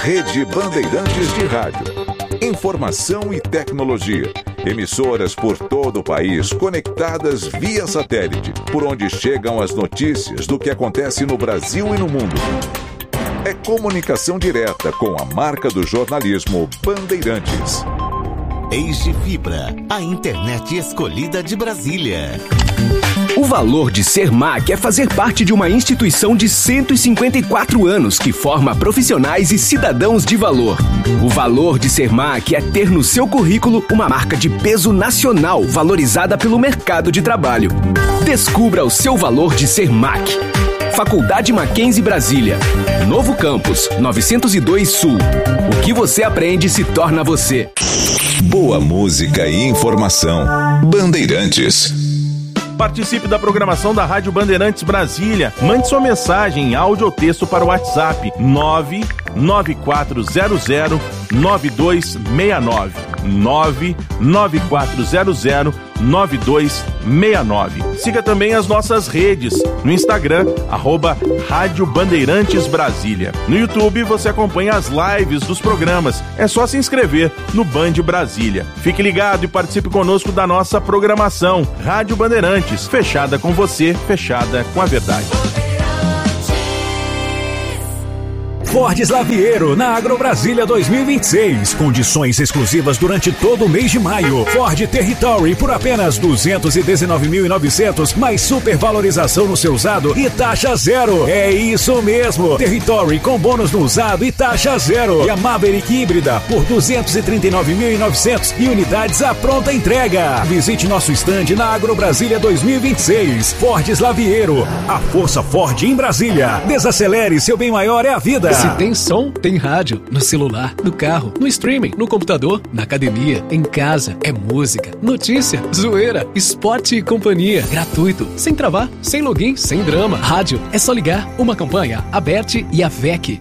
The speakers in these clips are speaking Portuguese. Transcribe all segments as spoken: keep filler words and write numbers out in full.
Rede Bandeirantes de Rádio. Informação e tecnologia. Emissoras por todo o país conectadas via satélite, por onde chegam as notícias do que acontece no Brasil e no mundo. É comunicação direta com a marca do jornalismo Bandeirantes. Eiji Fibra, a internet escolhida de Brasília. O valor de ser M A C é fazer parte de uma instituição de cento e cinquenta e quatro anos que forma profissionais e cidadãos de valor. O valor de ser M A C é ter no seu currículo uma marca de peso nacional valorizada pelo mercado de trabalho. Descubra o seu valor de ser M A C. Faculdade Mackenzie Brasília. Novo Campus, novecentos e dois Sul. O que você aprende se torna você. Boa música e informação. Bandeirantes. Participe da programação da Rádio Bandeirantes Brasília. Mande sua mensagem em áudio ou texto para o WhatsApp nove nove quatro zero zero nove dois seis nove. nove nove quatro zero zero nove dois seis nove. Siga também as nossas redes no Instagram, arroba Rádio Bandeirantes Brasília. No YouTube você acompanha as lives dos programas. É só se inscrever no Band Brasília. Fique ligado e participe conosco da nossa programação. Rádio Bandeirantes, fechada com você, fechada com a verdade. Ford Slaviero na AgroBrasília dois mil e vinte e seis. Condições exclusivas durante todo o mês de maio. Ford Territory por apenas duzentos e dezenove mil e novecentos, mais supervalorização no seu usado e taxa zero. É isso mesmo. Territory com bônus no usado e taxa zero. E a Maverick híbrida por duzentos e trinta e nove mil e novecentos e unidades à pronta entrega. Visite nosso estande na AgroBrasília dois mil e vinte e seis. Ford Slaviero, a força Ford em Brasília. Desacelere, seu bem maior é a vida. Se tem som, tem rádio. No celular, no carro, no streaming, no computador, na academia, em casa. É música, notícia, zoeira, esporte e companhia. Gratuito, sem travar, sem login, sem drama. Rádio, é só ligar. Uma campanha, a B E R T e a V E C.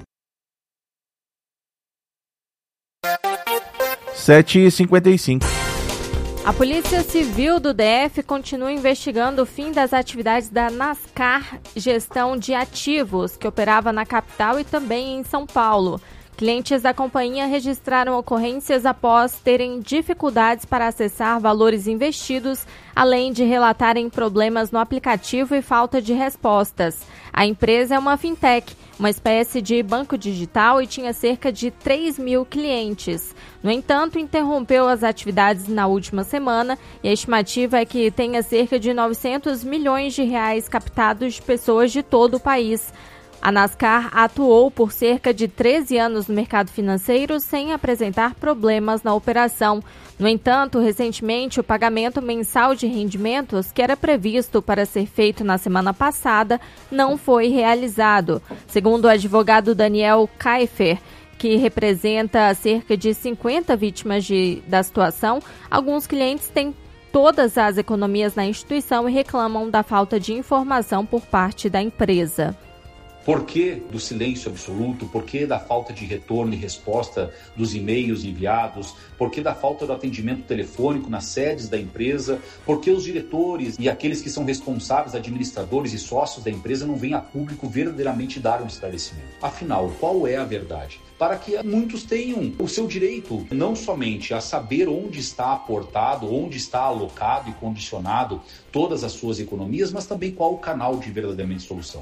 sete e cinquenta e cinco. A Polícia Civil do D F continua investigando o fim das atividades da NASCAR Gestão de Ativos, que operava na capital e também em São Paulo. Clientes da companhia registraram ocorrências após terem dificuldades para acessar valores investidos, além de relatarem problemas no aplicativo e falta de respostas. A empresa é uma fintech, uma espécie de banco digital, e tinha cerca de três mil clientes. No entanto, interrompeu as atividades na última semana e a estimativa é que tenha cerca de novecentos milhões de reais captados de pessoas de todo o país. A NASCAR atuou por cerca de treze anos no mercado financeiro sem apresentar problemas na operação. No entanto, recentemente, o pagamento mensal de rendimentos, que era previsto para ser feito na semana passada, não foi realizado. Segundo o advogado Daniel Kaifer, que representa cerca de cinquenta vítimas de, da situação, alguns clientes têm todas as economias na instituição e reclamam da falta de informação por parte da empresa. Por que do silêncio absoluto? Por que da falta de retorno e resposta dos e-mails enviados? Por que da falta do atendimento telefônico nas sedes da empresa? Por que os diretores e aqueles que são responsáveis, administradores e sócios da empresa, não vêm a público verdadeiramente dar um esclarecimento? Afinal, qual é a verdade? Para que muitos tenham o seu direito, não somente a saber onde está aportado, onde está alocado e condicionado todas as suas economias, mas também qual o canal de verdadeiramente solução.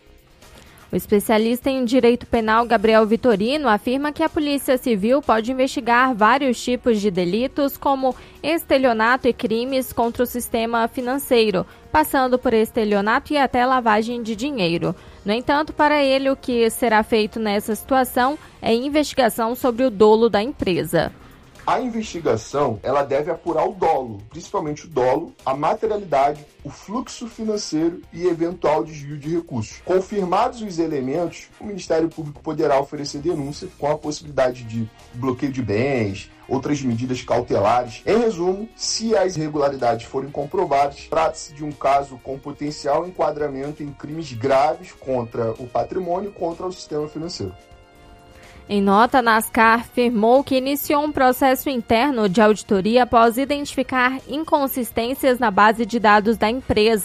O especialista em direito penal Gabriel Vitorino afirma que a Polícia Civil pode investigar vários tipos de delitos, como estelionato e crimes contra o sistema financeiro, passando por estelionato e até lavagem de dinheiro. No entanto, para ele, o que será feito nessa situação é investigação sobre o dolo da empresa. A investigação, ela deve apurar o dolo, principalmente o dolo, a materialidade, o fluxo financeiro e eventual desvio de recursos. Confirmados os elementos, o Ministério Público poderá oferecer denúncia com a possibilidade de bloqueio de bens, outras medidas cautelares. Em resumo, se as irregularidades forem comprovadas, trata-se de um caso com potencial enquadramento em crimes graves contra o patrimônio e contra o sistema financeiro. Em nota, a NASCAR afirmou que iniciou um processo interno de auditoria após identificar inconsistências na base de dados da empresa.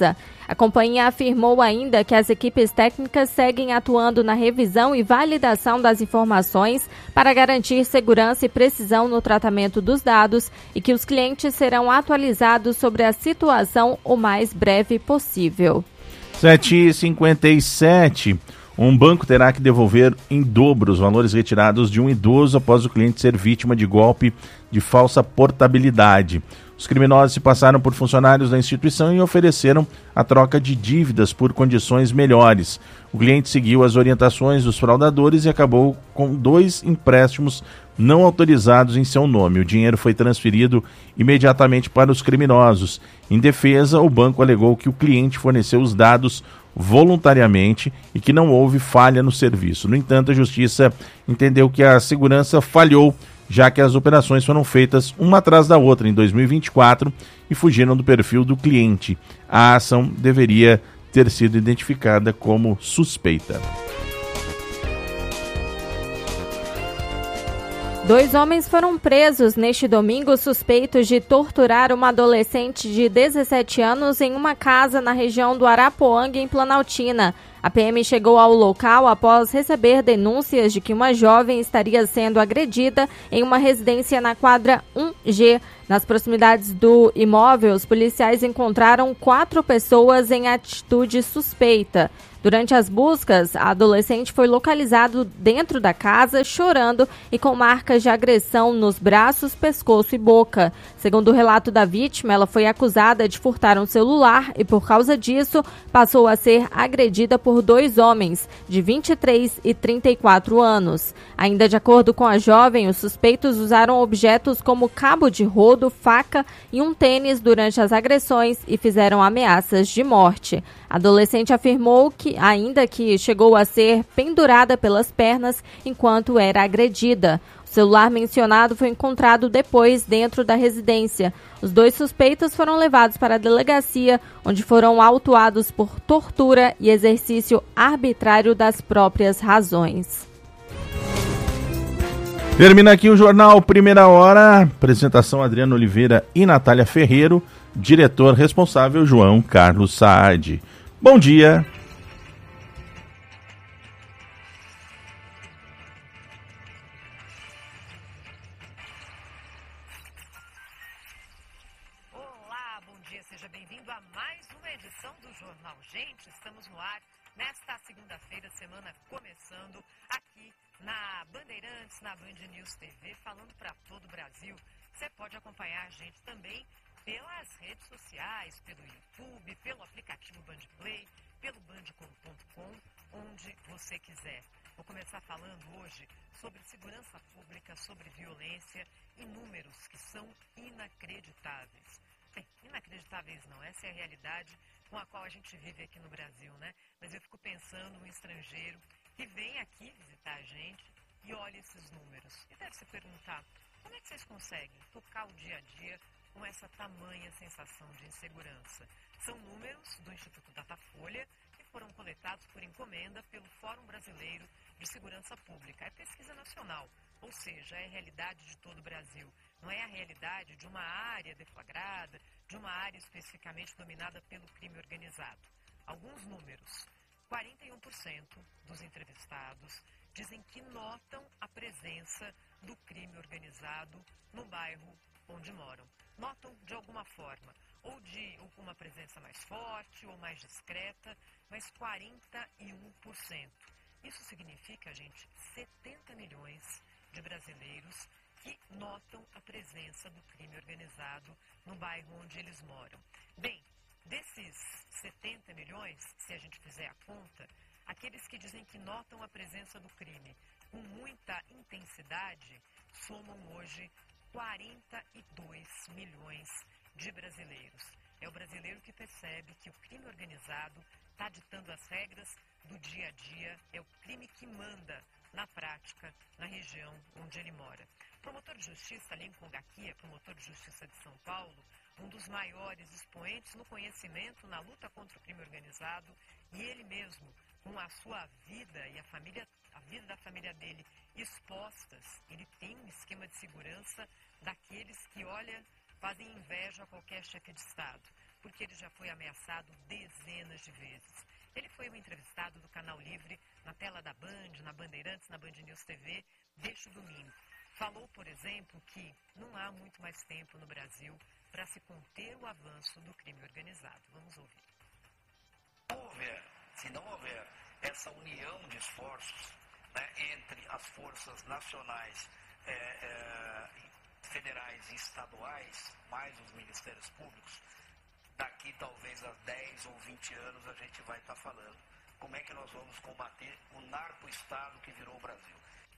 A companhia afirmou ainda que as equipes técnicas seguem atuando na revisão e validação das informações para garantir segurança e precisão no tratamento dos dados e que os clientes serão atualizados sobre a situação o mais breve possível. sete e cinquenta e sete. Um banco terá que devolver em dobro os valores retirados de um idoso após o cliente ser vítima de golpe de falsa portabilidade. Os criminosos se passaram por funcionários da instituição e ofereceram a troca de dívidas por condições melhores. O cliente seguiu as orientações dos fraudadores e acabou com dois empréstimos não autorizados em seu nome. O dinheiro foi transferido imediatamente para os criminosos. Em defesa, o banco alegou que o cliente forneceu os dados voluntariamente e que não houve falha no serviço. No entanto, a Justiça entendeu que a segurança falhou, já que as operações foram feitas uma atrás da outra em dois mil e vinte e quatro e fugiram do perfil do cliente. A ação deveria ter sido identificada como suspeita. Dois homens foram presos neste domingo suspeitos de torturar uma adolescente de dezessete anos em uma casa na região do Arapoanga, em Planaltina. A P M chegou ao local após receber denúncias de que uma jovem estaria sendo agredida em uma residência na quadra um G. Nas proximidades do imóvel, os policiais encontraram quatro pessoas em atitude suspeita. Durante as buscas, a adolescente foi localizada dentro da casa, chorando e com marcas de agressão nos braços, pescoço e boca. Segundo o relato da vítima, ela foi acusada de furtar um celular e, por causa disso, passou a ser agredida por dois homens, de vinte e três e trinta e quatro anos. Ainda de acordo com a jovem, os suspeitos usaram objetos como cabo de rodo, faca e um tênis durante as agressões e fizeram ameaças de morte. A adolescente afirmou que, ainda que chegou a ser pendurada pelas pernas enquanto era agredida. O celular mencionado foi encontrado depois dentro da residência. Os dois suspeitos foram levados para a delegacia, onde foram autuados por tortura e exercício arbitrário das próprias razões. Termina aqui o Jornal Primeira Hora. Apresentação Adriano Oliveira e Natália Ferreiro. Diretor responsável João Carlos Saad. Bom dia. Olá, bom dia, seja bem-vindo a mais uma edição do Jornal. Gente, estamos no ar nesta segunda-feira, semana começando aqui na Bandeirantes, na Band News T V, falando para todo o Brasil. Você pode acompanhar a gente também pelas redes sociais, pelo YouTube, pelo aplicativo Bandplay, pelo bandcom ponto com, onde você quiser. Vou começar falando hoje sobre segurança pública, sobre violência e números que são inacreditáveis. Bem, inacreditáveis não, essa é a realidade com a qual a gente vive aqui no Brasil, né? Mas eu fico pensando um estrangeiro que vem aqui visitar a gente e olha esses números. E deve se perguntar, como é que vocês conseguem tocar o dia a dia com essa tamanha sensação de insegurança? São números do Instituto Datafolha que foram coletados por encomenda pelo Fórum Brasileiro de Segurança Pública. É pesquisa nacional, ou seja, é a realidade de todo o Brasil. Não é a realidade de uma área deflagrada, de uma área especificamente dominada pelo crime organizado. Alguns números. quarenta e um por cento dos entrevistados dizem que notam a presença do crime organizado no bairro onde moram. Notam de alguma forma, ou de ou com uma presença mais forte ou mais discreta, mas quarenta e um por cento. Isso significa, gente, setenta milhões de brasileiros que notam a presença do crime organizado no bairro onde eles moram. Bem, desses setenta milhões, se a gente fizer a conta, aqueles que dizem que notam a presença do crime com muita intensidade somam hoje quarenta e dois milhões de brasileiros. É o brasileiro que percebe que o crime organizado está ditando as regras do dia a dia, é o crime que manda na prática na região onde ele mora. O promotor de justiça, Lincoln Gaquia, promotor de justiça de São Paulo, um dos maiores expoentes no conhecimento na luta contra o crime organizado, e ele mesmo, com a sua vida e a família, a vida da família dele expostas, ele tem um esquema de segurança daqueles que, olha, fazem inveja a qualquer chefe de Estado. porque ele já foi ameaçado dezenas de vezes. Ele foi um entrevistado do Canal Livre, na tela da Band, na Bandeirantes, na Band News T V, deste domingo. Falou, por exemplo, que não há muito mais tempo no Brasil para se conter o avanço do crime organizado. Vamos ouvir. Se não houver, se não houver essa união de esforços, né, entre as forças nacionais, é, é, federais e estaduais, mais os ministérios públicos, daqui talvez a dez ou vinte anos a gente vai estar falando como é que nós vamos combater o narco-estado que virou o Brasil.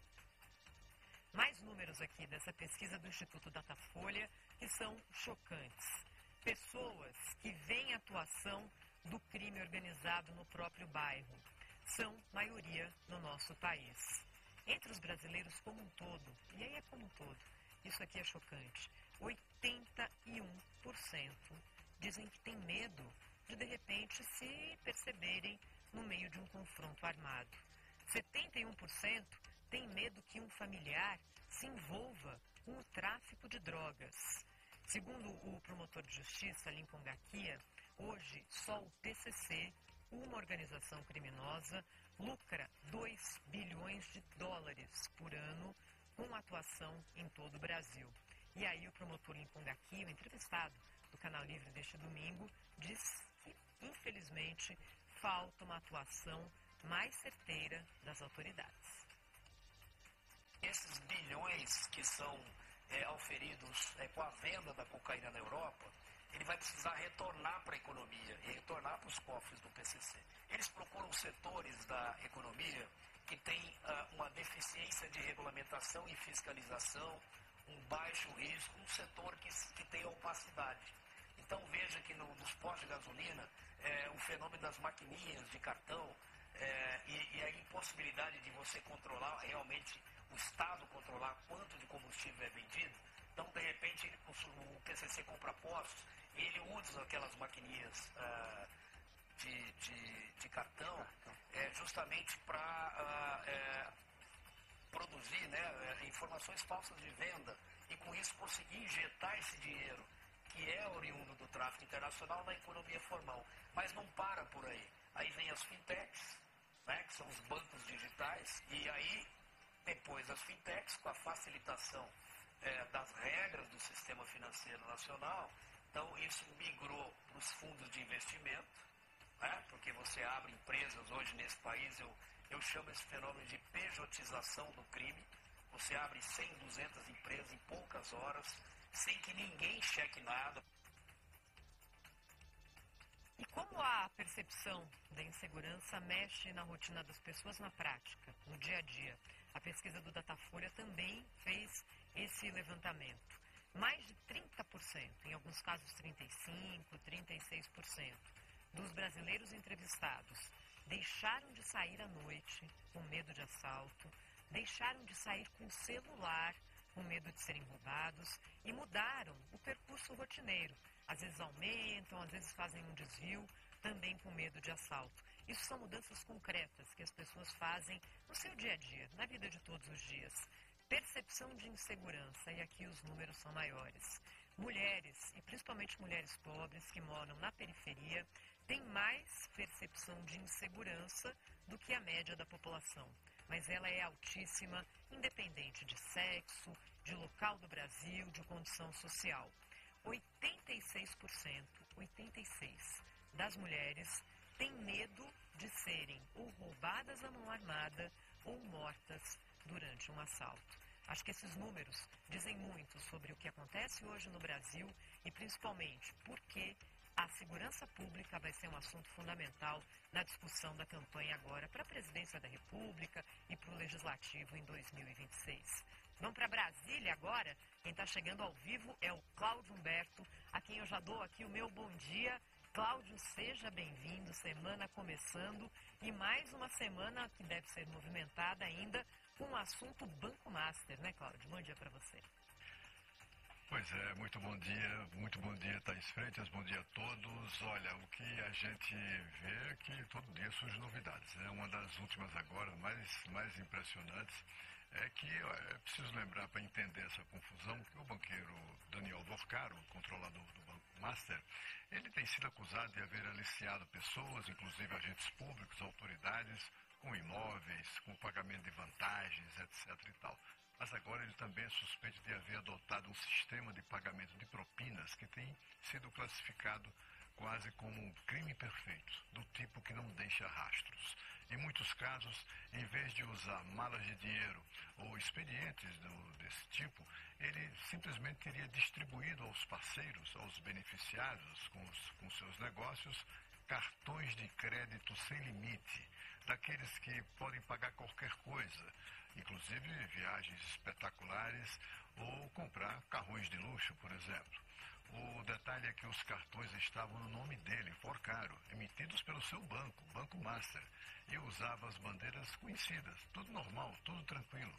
Mais números aqui dessa pesquisa do Instituto Datafolha que são chocantes. Pessoas que veem a atuação do crime organizado no próprio bairro são maioria no nosso país. Entre os brasileiros como um todo, e aí é como um todo, isso aqui é chocante, oitenta e um por cento dizem que tem medo de, de repente, se perceberem no meio de um confronto armado. setenta e um por cento tem medo que um familiar se envolva com o tráfico de drogas. Segundo o promotor de justiça, Lincoln Gakia, hoje só o P C C, uma organização criminosa, lucra dois bilhões de dólares por ano com atuação em todo o Brasil. E aí o promotor Lincoln Gakia, entrevistado do Canal Livre deste domingo, diz que, infelizmente, falta uma atuação mais certeira das autoridades. Esses bilhões que são é, auferidos é, com a venda da cocaína na Europa, ele vai precisar retornar para a economia e retornar para os cofres do P C C. Eles procuram setores da economia que têm uh, uma deficiência de regulamentação e fiscalização, um baixo risco, um setor que, que tem opacidade. Então veja que no, nos postos de gasolina, é, o fenômeno das maquininhas de cartão é, e, e a impossibilidade de você controlar, realmente o Estado controlar quanto de combustível é vendido. Então, de repente, o, o P C C compra postos e ele usa aquelas maquininhas uh, de, de, de cartão é, justamente para uh, é, produzir, né, informações falsas de venda e com isso conseguir injetar esse dinheiro que é oriundo do tráfico internacional na economia formal. Mas não para por aí. Aí vem as fintechs, né, que são os bancos digitais, e aí depois as fintechs com a facilitação é, das regras do sistema financeiro nacional. Então isso migrou para os fundos de investimento, né, porque você abre empresas hoje nesse país, eu, eu chamo esse fenômeno de pejotização do crime. Você abre cem, duzentas empresas em poucas horas, sem que ninguém cheque nada. E como a percepção da insegurança mexe na rotina das pessoas na prática, no dia a dia? A pesquisa do Datafolha também fez esse levantamento. Mais de trinta por cento, em alguns casos trinta e cinco por cento, trinta e seis por cento, dos brasileiros entrevistados deixaram de sair à noite com medo de assalto, deixaram de sair com o celular com medo de serem roubados e mudaram o percurso rotineiro. Às vezes aumentam, às vezes fazem um desvio, também com medo de assalto. Isso são mudanças concretas que as pessoas fazem no seu dia a dia, na vida de todos os dias. Percepção de insegurança, e aqui os números são maiores. Mulheres, e principalmente mulheres pobres que moram na periferia, têm mais percepção de insegurança do que a média da população. Mas ela é altíssima, independente de sexo, de local do Brasil, de condição social. oitenta e seis por cento, oitenta e seis por cento das mulheres têm medo de serem ou roubadas à mão armada ou mortas durante um assalto. Acho que esses números dizem muito sobre o que acontece hoje no Brasil e principalmente porque a segurança pública vai ser um assunto fundamental na discussão da campanha agora para a presidência da República e para o Legislativo em dois mil e vinte e seis. Vamos para Brasília agora. Quem está chegando ao vivo é o Cláudio Humberto, a quem eu já dou aqui o meu bom dia. Cláudio, seja bem-vindo, semana começando e mais uma semana que deve ser movimentada ainda com o assunto Banco Master, né, Cláudio? Bom dia para você. Pois é, muito bom dia, muito bom dia, Thaís Freitas, bom dia a todos. Olha, o que a gente vê é que todo dia surgem novidades, né? Uma das últimas agora, mais, mais impressionantes, é que é preciso lembrar, para entender essa confusão, que o banqueiro Daniel Vorcaro, controlador do Banco Master, ele tem sido acusado de haver aliciado pessoas, inclusive agentes públicos, autoridades, com imóveis, com pagamento de vantagens, etc e tal. Mas agora ele também é suspeito de haver adotado um sistema de pagamento de propinas que tem sido classificado quase como um crime perfeito, do tipo que não deixa rastros. Em muitos casos, em vez de usar malas de dinheiro ou expedientes do, desse tipo, ele simplesmente teria distribuído aos parceiros, aos beneficiados com, os, com seus negócios, cartões de crédito sem limite, daqueles que podem pagar qualquer coisa, inclusive viagens espetaculares ou comprar carrões de luxo, por exemplo. O detalhe é que os cartões estavam no nome dele, Vorcaro, emitidos pelo seu banco, Banco Master, e usava as bandeiras conhecidas, tudo normal, tudo tranquilo.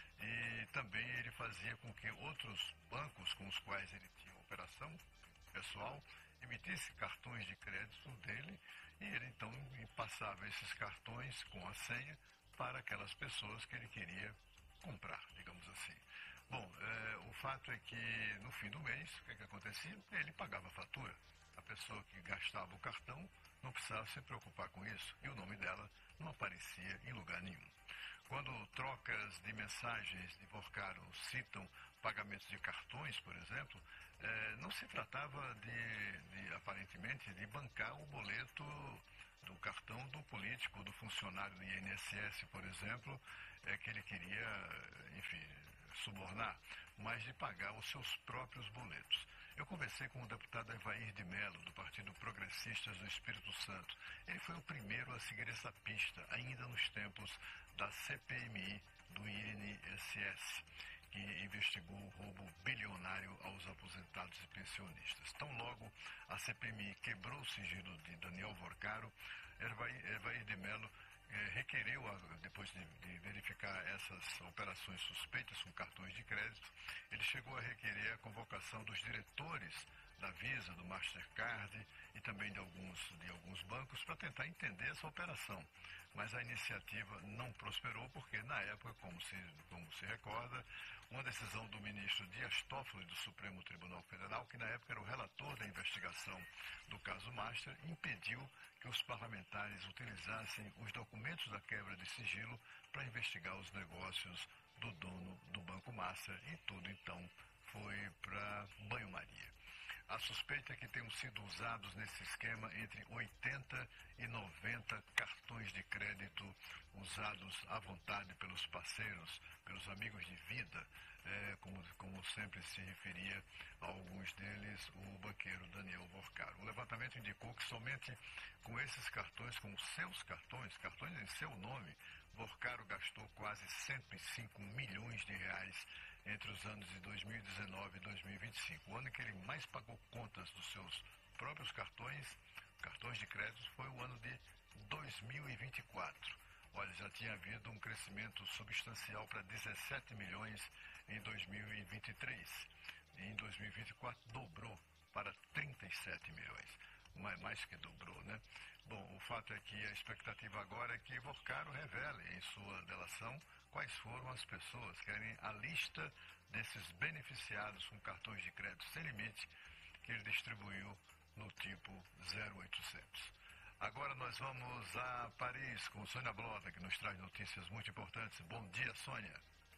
E também ele fazia com que outros bancos com os quais ele tinha operação pessoal emitisse cartões de crédito dele e ele então passava esses cartões com a senha para aquelas pessoas que ele queria comprar, digamos assim. Bom, é, o fato é que no fim do mês, o que, que acontecia? Ele pagava a fatura. A pessoa que gastava o cartão não precisava se preocupar com isso e o nome dela não aparecia em lugar nenhum. Quando trocas de mensagens de Vorcaro citam pagamentos de cartões, por exemplo, eh, não se tratava de, de, aparentemente, de bancar o boleto do cartão do político, do funcionário do I N S S, por exemplo, é que ele queria, enfim, subornar, mas de pagar os seus próprios boletos. Eu conversei com o deputado Evair de Mello, do Partido Progressistas do Espírito Santo. Ele foi o primeiro a seguir essa pista, ainda nos tempos da C P M I do I N S S, que investigou o roubo bilionário aos aposentados e pensionistas. Tão logo a C P M I quebrou o sigilo de Daniel Vorcaro, Evair, Evair de Mello eh, requereu, depois de, de verificar essas operações suspeitas com cartões de crédito, ele chegou a requerer a convocação dos diretores da Visa, do Mastercard e também de alguns, de alguns bancos para tentar entender essa operação. Mas a iniciativa não prosperou porque, na época, como se, como se recorda, uma decisão do ministro Dias Toffoli do Supremo Tribunal Federal, que na época era o relator da investigação do caso Master, impediu que os parlamentares utilizassem os documentos da quebra de sigilo para investigar os negócios do dono do Banco Master e tudo, então, foi para banho-maria. A suspeita é que tenham sido usados nesse esquema entre oitenta e noventa cartões de crédito usados à vontade pelos parceiros, pelos amigos de vida, é, como, como sempre se referia a alguns deles o banqueiro Daniel Vorcaro. O levantamento indicou que somente com esses cartões, com os seus cartões, cartões em seu nome, Vorcaro gastou quase cento e cinco milhões de reais entre os anos de dois mil e dezenove e dois mil e vinte e cinco. O ano que ele mais pagou contas dos seus próprios cartões, cartões de crédito, foi o ano de dois mil e vinte e quatro. Olha, já tinha havido um crescimento substancial para dezessete milhões em dois mil e vinte e três. E em dois mil e vinte e quatro dobrou para trinta e sete milhões. Mais, mais que dobrou, né? Bom, o fato é que a expectativa agora é que Vorcaro revele em sua delação quais foram as pessoas, querem a lista desses beneficiados com cartões de crédito sem limite que ele distribuiu no tipo zero oitocentos. Agora nós vamos a Paris com Sônia Blota, que nos traz notícias muito importantes. Bom dia, Sônia.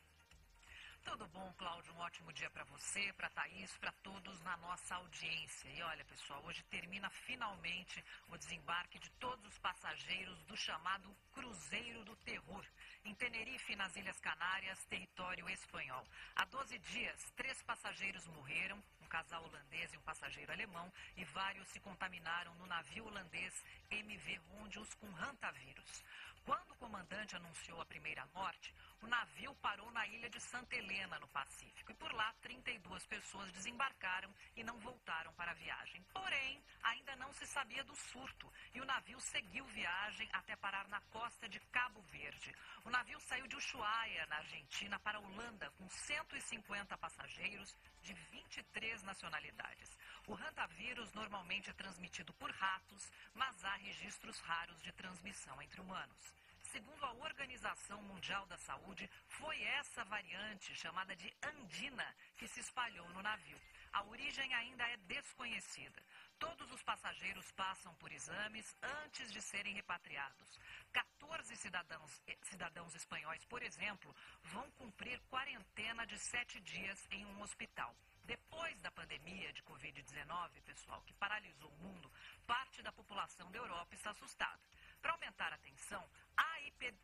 Tudo bom, Cláudio? Um ótimo dia para você, para Thaís, para todos na nossa audiência. E olha, pessoal, hoje termina finalmente o desembarque de todos os passageiros do chamado Cruzeiro do Terror, em Tenerife, nas Ilhas Canárias, território espanhol. Há doze dias, três passageiros morreram, um casal holandês e um passageiro alemão, e vários se contaminaram no navio holandês M V Rondius com hantavírus. Quando o comandante anunciou a primeira morte, o navio parou na ilha de Santa Helena, no Pacífico, e por lá trinta e duas pessoas desembarcaram e não voltaram para a viagem. Porém, ainda não se sabia do surto e o navio seguiu viagem até parar na costa de Cabo Verde. O navio saiu de Ushuaia, na Argentina, para a Holanda, com cento e cinquenta passageiros de vinte e três nacionalidades. O hantavírus normalmente é transmitido por ratos, mas há registros raros de transmissão entre humanos. segundo a Organização Mundial da Saúde, foi essa variante, chamada de andina, que se espalhou no navio. A origem ainda é desconhecida. Todos os passageiros passam por exames antes de serem repatriados. quatorze cidadãos, cidadãos espanhóis, por exemplo, vão cumprir quarentena de sete dias em um hospital. Depois da pandemia de covid dezenove, pessoal, que paralisou o mundo, parte da população da Europa está assustada. Para aumentar a tensão, há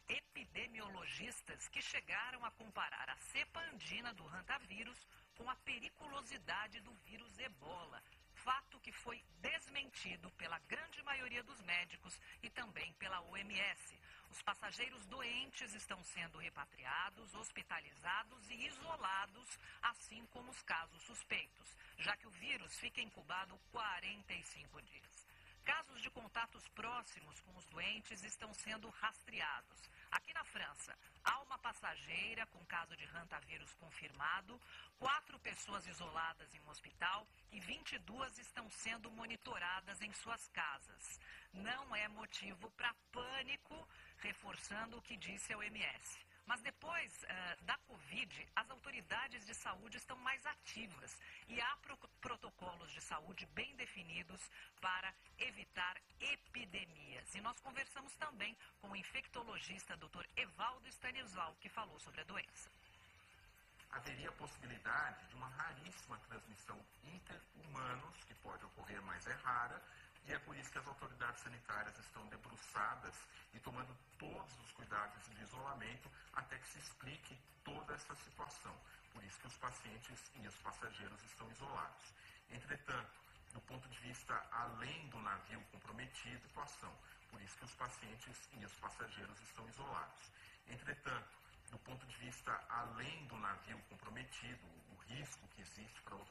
epidemiologistas que chegaram a comparar a cepa andina do hantavírus com a periculosidade do vírus ebola, fato que foi desmentido pela grande maioria dos médicos e também pela O M S. Os passageiros doentes estão sendo repatriados, hospitalizados e isolados, assim como os casos suspeitos, já que o vírus fica incubado quarenta e cinco dias. Casos de contatos próximos com os doentes estão sendo rastreados. Aqui na França, há uma passageira com caso de hantavírus confirmado, quatro pessoas isoladas em um hospital e vinte e duas estão sendo monitoradas em suas casas. Não é motivo para pânico, reforçando o que disse a O M S. Mas depois uh, da Covid, as autoridades de saúde estão mais ativas e há pro protocolos de saúde bem definidos para evitar epidemias. E nós conversamos também com o infectologista doutor Evaldo Stanislau, que falou sobre a doença. Haveria a possibilidade de uma raríssima transmissão inter-humanos, que pode ocorrer, mas é rara, e é por isso que as autoridades sanitárias estão debruçadas e tomando todos os cuidados de isolamento até que se explique toda essa situação. Por isso que os pacientes e os passageiros estão isolados. Entretanto, do ponto de vista além do navio comprometido, situação. Por isso que os pacientes e os passageiros estão isolados. Entretanto, do ponto de vista além do navio comprometido, o risco que existe para outros